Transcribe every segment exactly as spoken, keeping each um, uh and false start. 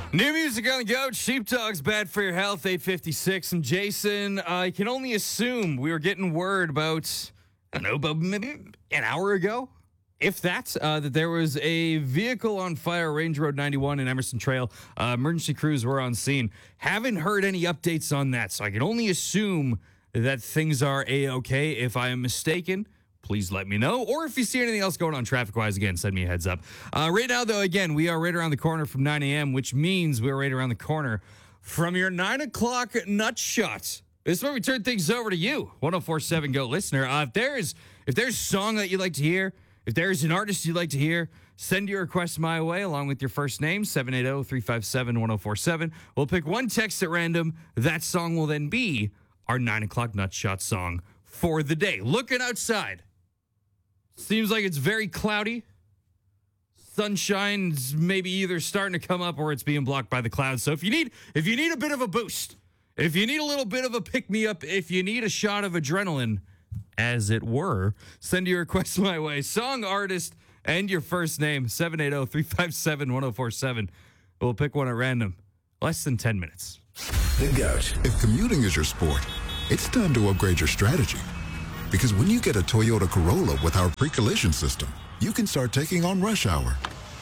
New music on the go. Sheepdog's Bad for Your Health, eight fifty-six. And Jason, I can only assume we were getting word about, I don't know, about maybe an hour ago, if that, uh, that there was a vehicle on fire, Range Road ninety-one and Emerson Trail. Uh, emergency crews were on scene. Haven't heard any updates on that, so I can only assume that things are A-okay. If I am mistaken, please let me know. Or if you see anything else going on traffic-wise, again, send me a heads up. Uh, right now, though, again, we are right around the corner from nine a.m., which means we're right around the corner from your nine o'clock nut shot. This is where we turn things over to you, one oh four point seven GO listener. Uh, if there's if there's a song that you'd like to hear, if there's an artist you'd like to hear, send your request my way along with your first name, seven eight zero, three five seven, one oh four seven. We'll pick one text at random. That song will then be our nine o'clock nut shot song for the day. Looking outside. Seems like it's very cloudy. Sunshine's maybe either starting to come up or it's being blocked by the clouds. So if you need if you need a bit of a boost, if you need a little bit of a pick-me-up, if you need a shot of adrenaline, as it were, send your request my way. Song, artist, and your first name, seven eight zero, three five seven, one oh four seven. We'll pick one at random. Less than ten minutes. The GOAT. If commuting is your sport, it's time to upgrade your strategy. Because when you get a Toyota Corolla with our pre-collision system, you can start taking on rush hour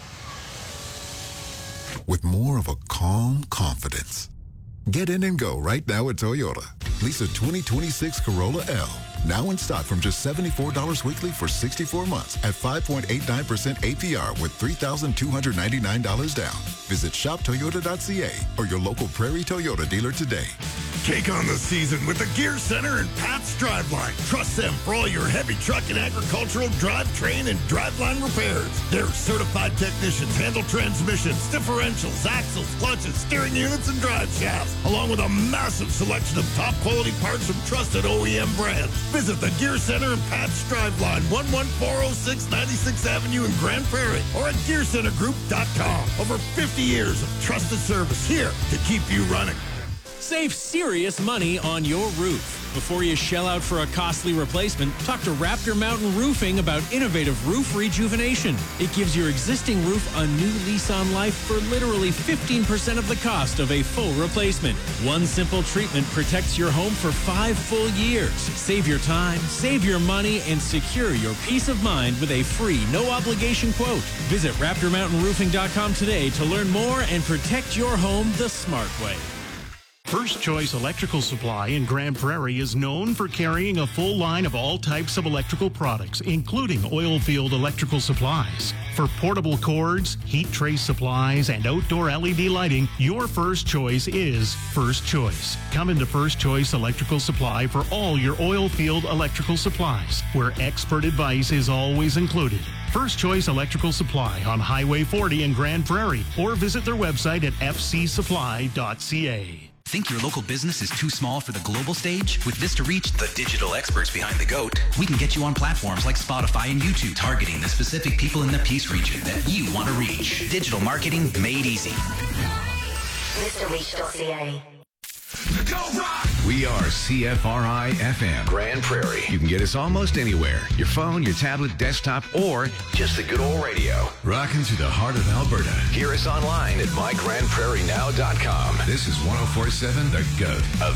with more of a calm confidence. Get in and go right now at Toyota. Lease a twenty twenty-six Corolla L. Now in stock from just seventy-four dollars weekly for sixty-four months at five point eight nine percent A P R with three thousand two hundred ninety-nine dollars down. Visit shop toyota dot c a or your local Prairie Toyota dealer today. Take on the season with the Gear Center and Pat's Driveline. Trust them for all your heavy truck and agricultural drivetrain and driveline repairs. Their certified technicians handle transmissions, differentials, axles, clutches, steering units, and drive shafts, along with a massive selection of top quality parts from trusted O E M brands. Visit the Gear Center and Pat's Driveline, one one four oh six ninety-sixth Avenue in Grand Prairie, or at gear center group dot com. Over fifty years of trusted service here to keep you running. Save serious money on your roof. Before you shell out for a costly replacement, talk to Raptor Mountain Roofing about innovative roof rejuvenation. It gives your existing roof a new lease on life for literally fifteen percent of the cost of a full replacement. One simple treatment protects your home for five full years. Save your time, save your money, and secure your peace of mind with a free, no-obligation quote. Visit raptor mountain roofing dot com today to learn more and protect your home the smart way. First Choice Electrical Supply in Grand Prairie is known for carrying a full line of all types of electrical products, including oil field electrical supplies. For portable cords, heat trace supplies, and outdoor L E D lighting, your first choice is First Choice. Come into First Choice Electrical Supply for all your oil field electrical supplies, where expert advice is always included. First Choice Electrical Supply on Highway forty in Grand Prairie, or visit their website at f c supply dot c a. Think your local business is too small for the global stage? With Vista Reach, the digital experts behind the GOAT, we can get you on platforms like Spotify and YouTube, targeting the specific people in the Peace region that you want to reach. Digital marketing made easy. Vista Reach dot c a. We are C F R I F M, Grand Prairie. You can get us almost anywhere. Your phone, your tablet, desktop, or just the good old radio. Rocking through the heart of Alberta. Hear us online at my grand prairie now dot com. This is one oh four point seven The GOAT, a